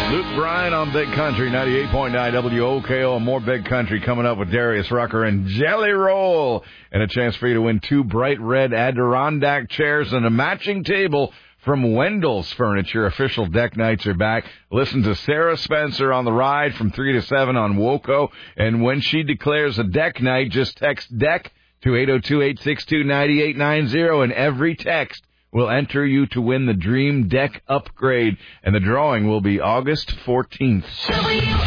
Luke Bryan on Big Country, 98.9 WOKO, and more Big Country coming up with Darius Rucker and Jelly Roll. And a chance for you to win 2 bright red Adirondack chairs and a matching table from Wendell's Furniture. Official deck nights are back. Listen to Sarah Spencer on the ride from 3 to 7 on WOKO. And when she declares a deck night, just text DECK to 802-862-9890, and every text will enter you to win the Dream Deck upgrade, and the drawing will be August 14th.